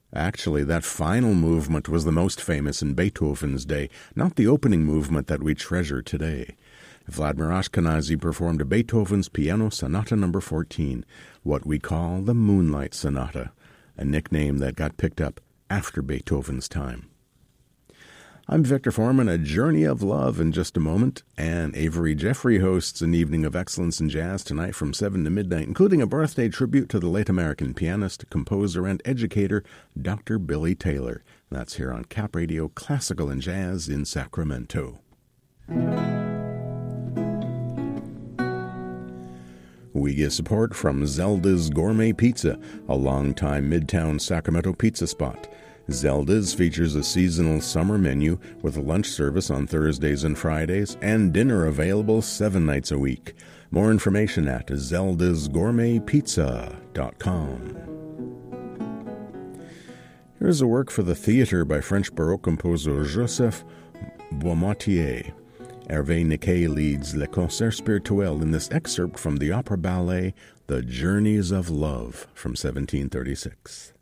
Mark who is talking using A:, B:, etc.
A: Actually, that final movement was the most famous in Beethoven's day, not the opening movement that we treasure today. Vladimir Ashkenazy performed Beethoven's Piano Sonata No. 14, what we call the Moonlight Sonata, a nickname that got picked up after Beethoven's time. I'm Victor Foreman, a journey of love in just a moment, and Avery Jeffrey hosts an evening of excellence in jazz tonight from 7 to midnight, including a birthday tribute to the late American pianist, composer, and educator, Dr. Billy Taylor. That's here on Cap Radio Classical and Jazz in Sacramento. We get support from Zelda's Gourmet Pizza, a longtime Midtown Sacramento pizza spot. Zelda's features a seasonal summer menu with a lunch service on Thursdays and Fridays and dinner available 7 nights a week. More information at zeldasgourmetpizza.com. Here's a work for the theater by French Baroque composer Joseph Beaumartier. Hervé Niquet leads Le Concert Spirituel in this excerpt from the opera ballet The Journeys of Love from 1736.